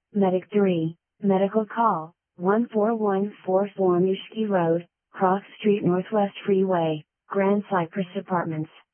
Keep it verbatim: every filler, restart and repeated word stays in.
Medic three, medical call, one four one four four Mushki Road, Cross Street Northwest Freeway, Grand Cypress Apartments.